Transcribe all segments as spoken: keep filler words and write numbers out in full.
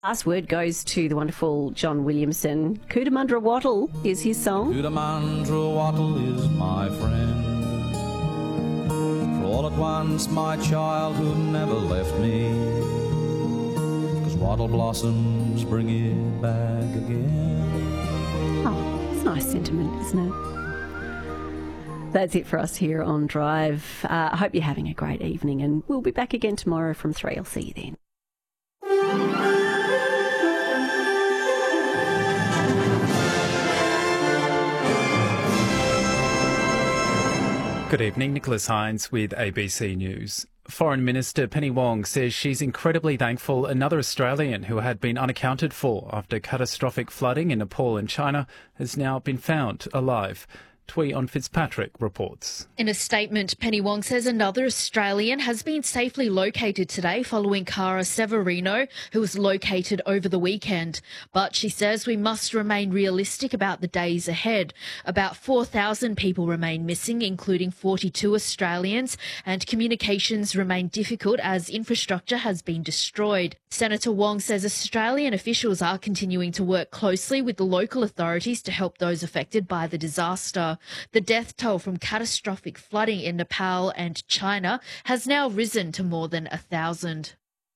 Last word goes to the wonderful John Williamson. Cootamundra Wattle is his song. Cootamundra Wattle is my friend. For all at once my childhood never left me. 'Cause wattle blossoms bring it back again. Oh, it's a nice sentiment, isn't it? That's it for us here on Drive. Uh, I hope you're having a great evening, and we'll be back again tomorrow from three. I'll see you then. Good evening, Nicholas Hines with A B C News. Foreign Minister Penny Wong says she's incredibly thankful another Australian who had been unaccounted for after catastrophic flooding in Nepal and China has now been found alive. Twee on Fitzpatrick reports. In a statement, Penny Wong says another Australian has been safely located today following Cara Severino, who was located over the weekend. But she says we must remain realistic about the days ahead. About four thousand people remain missing, including forty-two Australians, and communications remain difficult as infrastructure has been destroyed. Senator Wong says Australian officials are continuing to work closely with the local authorities to help those affected by the disaster. The death toll from catastrophic flooding in Nepal and China has now risen to more than a thousand.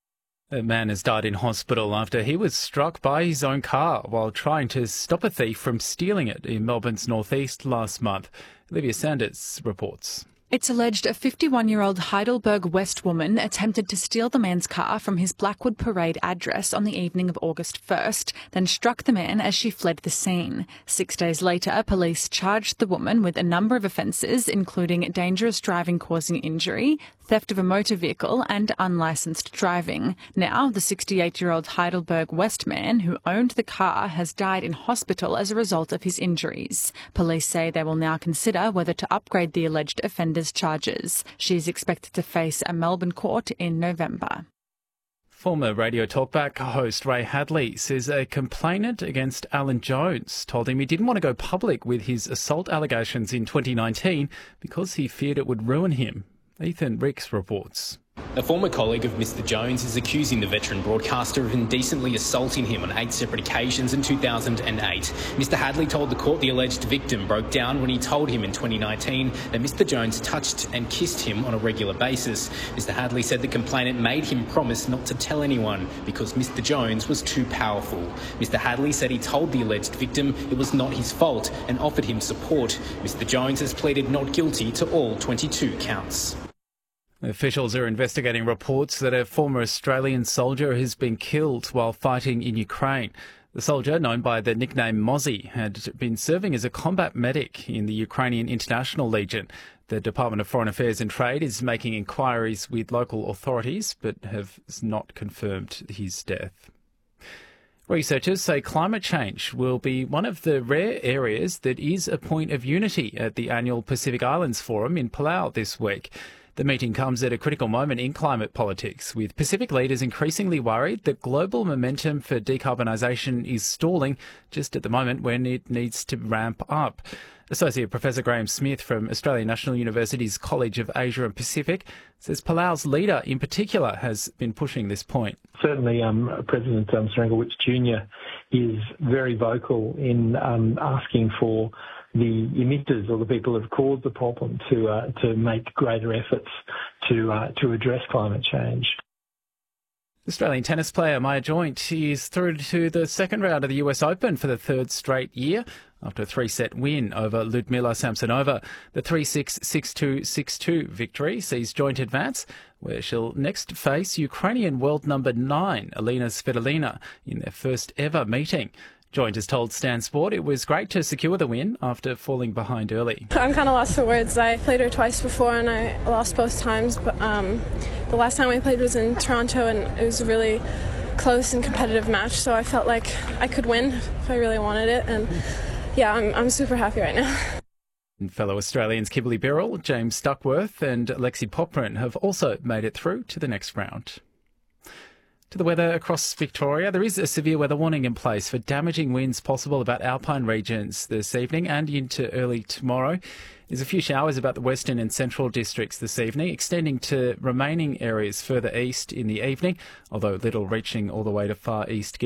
A man has died in hospital after he was struck by his own car while trying to stop a thief from stealing it in Melbourne's northeast last month. Olivia Sanders reports. It's alleged a fifty-one-year-old Heidelberg West woman attempted to steal the man's car from his Blackwood Parade address on the evening of August first, then struck the man as she fled the scene. Six days later, police charged the woman with a number of offences, including dangerous driving causing injury, theft of a motor vehicle and unlicensed driving. Now, the sixty-eight-year-old Heidelberg West man who owned the car has died in hospital as a result of his injuries. Police say they will now consider whether to upgrade the alleged offender's charges. She is expected to face a Melbourne court in November. Former Radio Talkback host Ray Hadley says a complainant against Alan Jones told him he didn't want to go public with his assault allegations in twenty nineteen because he feared it would ruin him. Ethan Ricks reports. A former colleague of Mister Jones is accusing the veteran broadcaster of indecently assaulting him on eight separate occasions in two thousand eight. Mister Hadley told the court the alleged victim broke down when he told him in twenty nineteen that Mister Jones touched and kissed him on a regular basis. Mister Hadley said the complainant made him promise not to tell anyone because Mister Jones was too powerful. Mister Hadley said he told the alleged victim it was not his fault and offered him support. Mister Jones has pleaded not guilty to all twenty-two counts. Officials are investigating reports that a former Australian soldier has been killed while fighting in Ukraine. The soldier, known by the nickname Mozzie, had been serving as a combat medic in the Ukrainian International Legion. The Department of Foreign Affairs and Trade is making inquiries with local authorities but have not confirmed his death. Researchers say climate change will be one of the rare areas that is a point of unity at the annual Pacific Islands Forum in Palau this week. The meeting comes at a critical moment in climate politics, with Pacific leaders increasingly worried that global momentum for decarbonisation is stalling just at the moment when it needs to ramp up. Associate Professor Graham Smith from Australian National University's College of Asia and Pacific says Palau's leader in particular has been pushing this point. Certainly um, President um, Strangewicz Junior is very vocal in um, asking for the emitters or the people who have caused the problem to uh, to make greater efforts to uh, to address climate change. Australian tennis player Maya Joint is through to the second round of the U S Open for the third straight year after a three-set win over Ludmila Samsonova. The three six, six two, six two victory sees Joint advance, where she'll next face Ukrainian world number nine Elena Svitolina in their first ever meeting. Joint has told Stan Sport it was great to secure the win after falling behind early. I'm kind of lost for words. I played her twice before and I lost both times, but um, the last time we played was in Toronto and it was a really close and competitive match, so I felt like I could win if I really wanted it, and yeah, I'm, I'm super happy right now. And fellow Australians Kimberly Birrell, James Duckworth and Lexi Poprin have also made it through to the next round. To the weather across Victoria, there is a severe weather warning in place for damaging winds possible about alpine regions this evening and into early tomorrow. There's a few showers about the western and central districts this evening, extending to remaining areas further east in the evening, although little reaching all the way to far east.